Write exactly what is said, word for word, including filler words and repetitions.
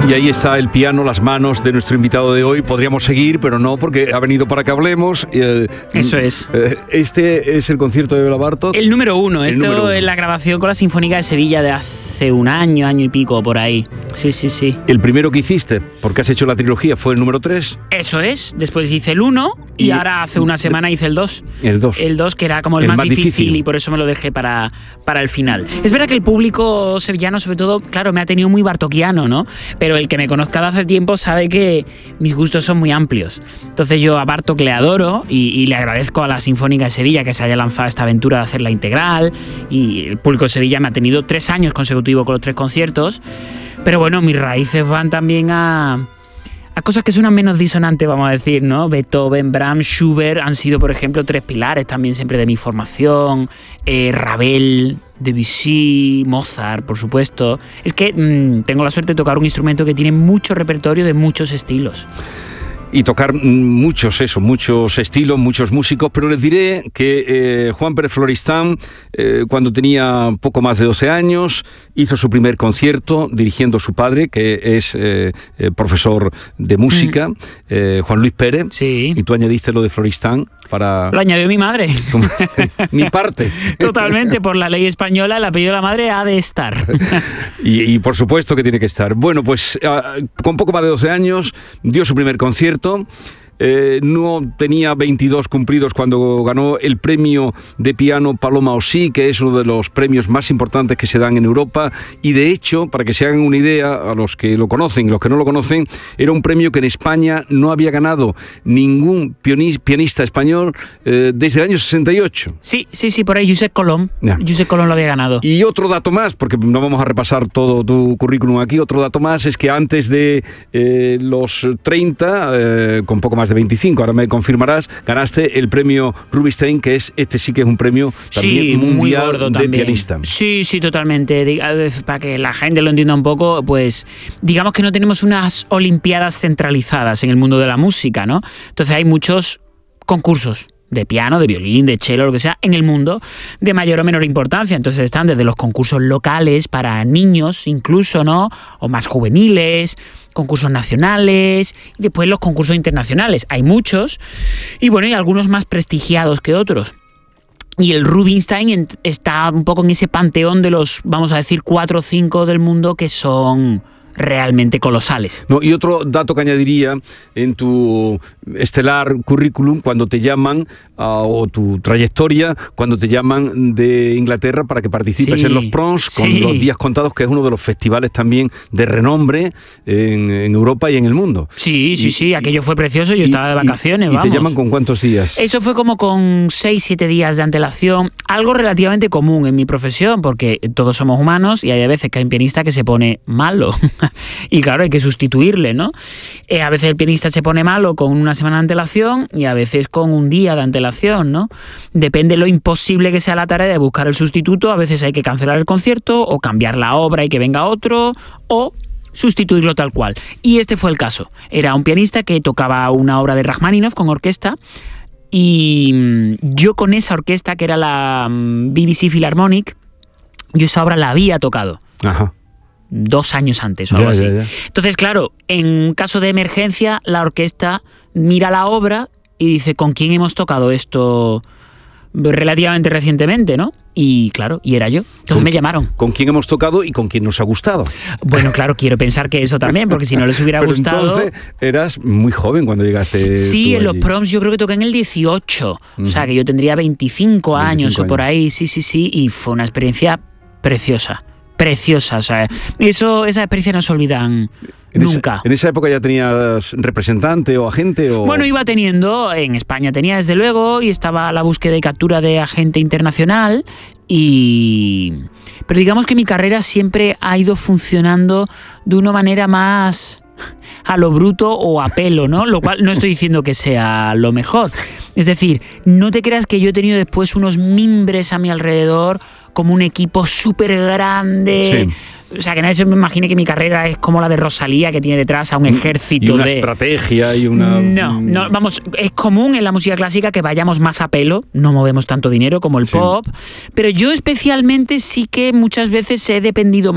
Y ahí está el piano, las manos de nuestro invitado de hoy. Podríamos seguir, pero no, porque ha venido para que hablemos. Eh, Eso es. Eh, este es el concierto de Bela Bartók. El número uno. El Esto número uno. es la grabación con la Sinfónica de Sevilla de hace un año, año y pico, por ahí. Sí, sí, sí. El primero que hiciste, porque has hecho la trilogía, fue el número tres. Eso es. Después hice el uno y, Y- ahora hace una semana hice el dos. El dos. El dos, que era como el, El más, más difícil, difícil. y por eso me lo dejé para, para el final. Es verdad que el público sevillano, sobre todo, claro, me ha tenido muy bartokiano, ¿no? Pero el que me conozca de hace tiempo sabe que mis gustos son muy amplios. Entonces yo a Bartók le adoro y, y le agradezco a la Sinfónica de Sevilla que se haya lanzado esta aventura de hacer la integral, y el público de Sevilla me ha tenido tres años consecutivos con los tres conciertos. Pero bueno, mis raíces van también a... a cosas que suenan menos disonantes, vamos a decir, ¿no? Beethoven, Brahms, Schubert han sido, por ejemplo, tres pilares también siempre de mi formación. Eh, Ravel, Debussy, Mozart, por supuesto. Es que mmm, tengo la suerte de tocar un instrumento que tiene mucho repertorio de muchos estilos. Y tocar muchos, eso, muchos estilos, muchos músicos, pero les diré que eh, Juan Pérez Floristán, eh, cuando tenía poco más de doce años, hizo su primer concierto dirigiendo a su padre, que es eh, eh, profesor de música, mm. eh, Juan Luis Pérez, sí. Y tú añadiste lo de Floristán para... Lo añadió mi madre. Mi parte. Totalmente, por la ley española, el apellido de la madre ha de estar. y, y por supuesto que tiene que estar. Bueno, pues uh, con poco más de doce años dio su primer concierto. Eh, no tenía veintidós cumplidos cuando ganó el premio de piano Paloma Osí, que es uno de los premios más importantes que se dan en Europa, y de hecho, para que se hagan una idea, a los que lo conocen y los que no lo conocen, era un premio que en España no había ganado ningún pianista español eh, desde el año sesenta y ocho. Sí, sí, sí, por ahí Josep Colom. Ya. Josep Colom lo había ganado. Y otro dato más, porque no vamos a repasar todo tu currículum aquí, otro dato más es que antes de eh, los treinta, eh, con poco más de veinticinco, ahora me confirmarás, ganaste el premio Rubinstein, que es este sí que es un premio también sí, mundial muy gordo de también. pianista. Sí, sí, totalmente. Para que la gente lo entienda un poco, pues digamos que no tenemos unas olimpiadas centralizadas en el mundo de la música, ¿no? Entonces hay muchos concursos de piano, de violín, de cello, lo que sea, en el mundo, de mayor o menor importancia. Entonces están desde los concursos locales para niños, incluso, ¿no? O más juveniles, concursos nacionales, y después los concursos internacionales. Hay muchos, y bueno, y algunos más prestigiados que otros. Y el Rubinstein está un poco en ese panteón de los, vamos a decir, cuatro o cinco del mundo que son realmente colosales. No, y otro dato que añadiría en tu estelar currículum, cuando te llaman, uh, o tu trayectoria, cuando te llaman de Inglaterra para que participes sí, en los Proms, con sí. los Días Contados, que es uno de los festivales también de renombre en, en Europa y en el mundo. Sí, sí, y, sí, aquello fue precioso, yo y, estaba de vacaciones, y, y vamos. ¿Y te llaman con cuántos días? Eso fue como con seis, siete días de antelación, algo relativamente común en mi profesión, porque todos somos humanos y hay veces que hay un pianista que se pone malo. Y claro, hay que sustituirle, ¿no? Eh, a veces el pianista se pone malo con una semana de antelación y a veces con un día de antelación, ¿no? Depende lo imposible que sea la tarea de buscar el sustituto. A veces hay que cancelar el concierto o cambiar la obra y que venga otro, o sustituirlo tal cual. Y este fue el caso. Era un pianista que tocaba una obra de Rachmaninoff con orquesta, y yo con esa orquesta, que era la B B C Philharmonic, yo esa obra la había tocado. Ajá. Dos años antes o algo ya, así. ya, ya. Entonces, claro, en un caso de emergencia, la orquesta mira la obra y dice, ¿con quién hemos tocado esto relativamente recientemente, no? Y claro, y era yo. Entonces me llamaron. ¿Con quién hemos tocado y con quién nos ha gustado? Bueno, claro, quiero pensar que eso también, porque si no les hubiera Pero gustado... entonces eras muy joven cuando llegaste. Sí, tú en los allí. Proms yo creo que toqué en el dieciocho. Uh-huh. O sea, que yo tendría veinticinco, veinticinco años o por ahí. Sí, sí, sí. Y fue una experiencia preciosa. Preciosa, o sea, eso, esa experiencia no se olvidan ¿En nunca. Esa, ¿En esa época ya tenías representante o agente? O... Bueno, iba teniendo, en España tenía desde luego, y estaba a la búsqueda y captura de agente internacional, y... pero digamos que mi carrera siempre ha ido funcionando de una manera más a lo bruto o a pelo, ¿no? Lo cual no estoy diciendo que sea lo mejor. Es decir, no te creas que yo he tenido después unos mimbres a mi alrededor, como un equipo súper grande. Sí. O sea, que nadie se me imagine que mi carrera es como la de Rosalía, que tiene detrás a un ejército y una de... estrategia y una... No, no, vamos, es común en la música clásica que vayamos más a pelo, no movemos tanto dinero como el Sí. pop, pero yo especialmente sí que muchas veces he dependido